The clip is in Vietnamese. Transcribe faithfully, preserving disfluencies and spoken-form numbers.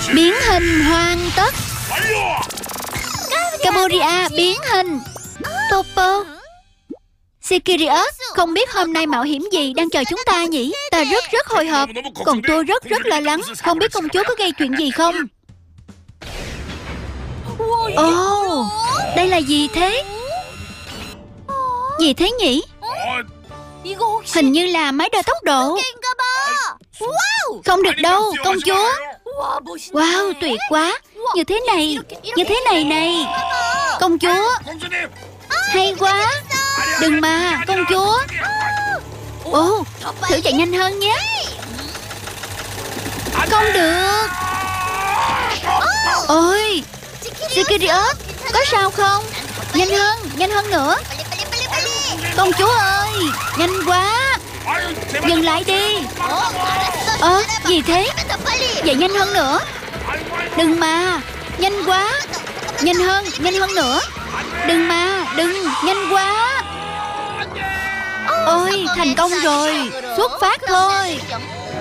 Biến hình hoàn tất. Caboria biến hình. Topo, Sirius, không biết hôm nay mạo hiểm gì đang chờ chúng ta nhỉ? Ta rất rất hồi hộp. Còn tôi rất rất lo lắng, không biết công chúa có gây chuyện gì không. Ồ, oh, đây là gì thế? Gì thế nhỉ? Hình như là máy đo tốc độ. Không được đâu, công chúa. Wow, tuyệt quá. Như thế này, như thế này này. Công chúa, hay quá. Đừng mà, công chúa. Ồ, thử chạy nhanh hơn nhé. Không được. Ôi, Sirius, có sao không? Nhanh hơn, nhanh hơn nữa. Công chúa ơi, nhanh quá. Dừng lại đi. Ờ, gì thế? Vậy nhanh hơn nữa. Đừng mà, nhanh quá. Nhanh hơn, nhanh hơn nữa. Đừng mà, đừng, nhanh quá. Ôi, thành công rồi. Xuất phát thôi.